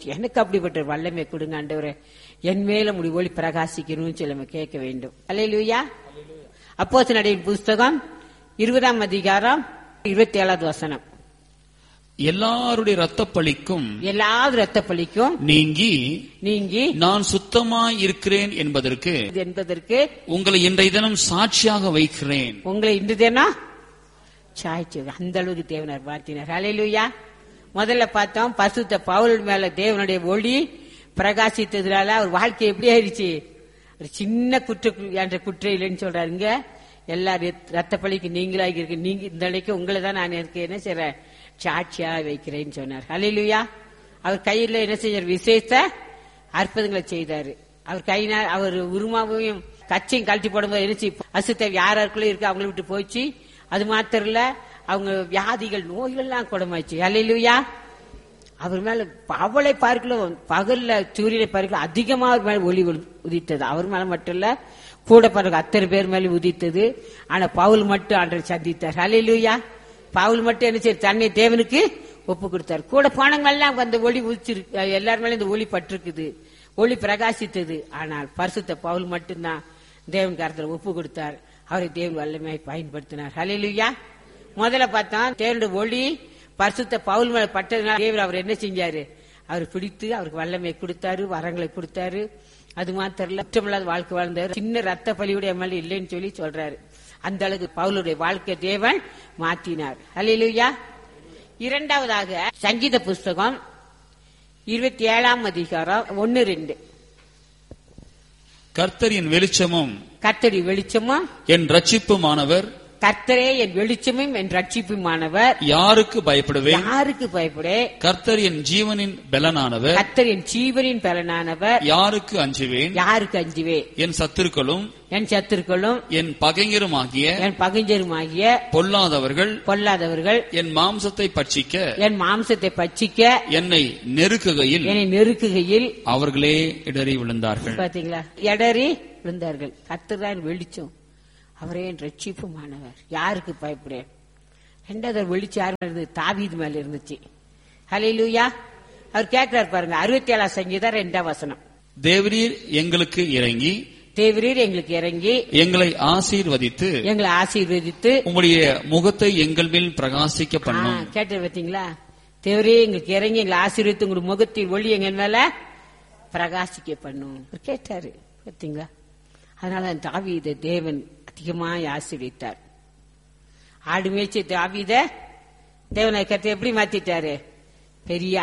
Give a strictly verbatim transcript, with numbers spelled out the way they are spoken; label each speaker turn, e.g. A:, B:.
A: ஊற்றி எனக்கு அப்படிப்பட்ட ஒரு வல்லமை கொடுங்க ஆண்டவரே, என் மேல முடி ஒளி பிரகாசிக்கணும்னு சொல்லி நம்ம கேட்க வேண்டும். அல்லேலூயா. அப்போஸ்தலர்களின் புஸ்தகம் இருபதாம் அதிகாரம் இருபத்தி ஏழாவது வசனம்.
B: எல்லாருடைய இரத்தப்பழிக்கும்
A: எல்லாவது இரத்தப்பழிக்கும்
B: நீங்கி
A: நீங்கி
B: நான் சுத்தமாய் இருக்கிறேன் என்பதற்கு
A: என்பதற்கு
B: உங்களை இன்றைய தினம் சாட்சியாக வைக்கிறேன்.
A: உங்களை இன்று தினம் சாய்ச்சி அந்த அளவுக்கு தேவனார் மாற்றினார். அல்லேலூயா. முதல்ல பார்த்தோம், பரிசுத்த பவுல் மேல தேவனுடைய ஒளி பிரகாசித்ததுனால அவர் வாழ்க்கை எப்படி ஆயிடுச்சு. ஒரு சின்ன குற்ற என்ற குற்றம் இல்லைன்னு சொல்றாருங்க. எல்லா ரத்த பழிக்கு நீங்களாக இருக்கு. நீங்க இந்த நிலைக்கு உங்களை தான் நான் எனக்கு என்ன செய்றேன், சாட்சியா வைக்கிறேன்னு சொன்னார். அல்லேலூயா. அவர் கையில என்ன செஞ்சார், விசேஷ அற்புதங்களை செய்தாரு. அவர் கையினால் அவர் உருமாவையும் கச்சையும் கழட்டி போடும்போது என்ன செய்ய, அசுத்த யாருக்குள்ள இருக்கு அவங்களை விட்டு போச்சு. அது மாத்திரம் இல்ல, அவங்க வியாதிகள் நோய்கள் எல்லாம் குணமாச்சு. அல்லேலூயா. அவர் மேல அவளை பார்க்கலாம், பகல்ல சூரியனை பார்க்கலாம் அதிகமா அவர் மேல ஒளி உதித்தது. அவர் மேல மட்டும் இல்ல, கூட பாருங்க அத்தனை பேர் மேல உதித்தது. ஆனா பவுல் மட்டும் ஆண்டவர் சந்தித்தார். அல்லேலூயா. பவுல் மட்டும் என்ன செய்ய, தன்னை தேவனுக்கு ஒப்பு கொடுத்தார். கூட போனவங்க எல்லாம் அந்த ஒளி உதிச்சிருக்கு, எல்லார் மேல இந்த ஒளி பட்டிருக்குது, ஒளி பிரகாசித்தது. ஆனால் பரிசுத்த பவுல் மட்டும்தான் தேவன் கருத்துல ஒப்பு கொடுத்தார். அவரை தேவன் வல்லமையாய் பயன்படுத்தினார். அல்லேலூயா. முதல்ல பார்த்தா தேவனுடைய ஒளி பரிசுத்த பவுல் மேல பட்டதுனால தேவன் அவர் என்ன செஞ்சாரு, அவர் பிடித்து அவருக்கு வல்லமை கொடுத்தாரு, வரங்களை கொடுத்தாரு. அது மாத்திரம் இல்ல, குற்றமில்லாத வாழ்க்கை வாழ்ந்தாரு. சின்ன ரத்த பலியுடைய மேல இல்லைன்னு சொல்லி சொல்றாரு. அந்த அளவுக்கு பவுலுடைய வாழ்க்கை தேவன் மாற்றினார். அல்லேலூயா. இரண்டாவதாக சங்கீத புஸ்தகம் இருபத்தி ஏழாம் அதிகாரம் ஒன்னு ரெண்டு.
B: கர்த்தரின் வெளிச்சமும்
A: கர்த்தரி வெளிச்சமும்
B: என் ரட்சிப்புமானவர்,
A: கர்த்தரே என் வெளிச்சமும் என் ரட்சிப்புமானவர்,
B: யாருக்கு பயப்படுவேன்,
A: யாருக்கு பயப்படே,
B: கர்த்தர் என் ஜீவனின் பலனானவர்,
A: கர்த்தர் என் ஜீவனின் பலனானவர்,
B: யாருக்கு அஞ்சுவேன்,
A: யாருக்கு அஞ்சுவே,
B: என் சத்துருக்களும்
A: என் சத்துருக்களும்
B: என் பகைஞருமாகிய
A: என் பகைஞருமாகிய
B: பொல்லாதவர்கள்
A: பொல்லாதவர்கள்
B: என் மாம்சத்தை பட்சிக்க
A: என் மாம்சத்தை பட்சிக்க
B: என்னை நெருக்குகையில்
A: என்னை நெருக்குகையில்
B: அவர்களே இடறி விழுந்தார்கள்.
A: பாத்தீங்களா, இடறி விழுந்தார்கள். கர்த்தர் தான் வெளிச்சம், அவரே என் ரட்சிப்புமானவர், யாருக்கு பயப்படேன். ரெண்டாவது வெளிச்சம் யார் மேல இருந்தது, தாவீது மேல இருந்துச்சு. ஹல்லேலூயா. அவர் கேட்கிறார் பாருங்க, அறுபத்தி ஏழாம் சங்கீதம் ரெண்டாம் வசனம்.
B: தேவரீர் எங்களுக்கு இறங்கி
A: தேவரீர் எங்களுக்கு இறங்கி
B: எங்களை ஆசீர்வதித்து
A: எங்களை ஆசீர்வதித்து
B: உம்முடைய முகத்தை எங்கள் மேல் பிரகாசிக்க பண்ணும்.
A: கேட்டு பார்த்தீங்களா, தேவரே எங்களுக்கு இறங்கி எங்களை ஆசீர்வதித்து உங்களுடைய முகத்தின் ஒளி எங்கள் மேல பிரகாசிக்க பண்ணும் கேட்டாரு. பார்த்தீங்களா, அதனால தாவீதை தேவன் அதிகமாய் ஆசீர்வதித்தார். ஆடு மேய்ச்சி தாவீதை தேவனை கருத்தை எப்படி மாத்திட்டாரு, பெரிய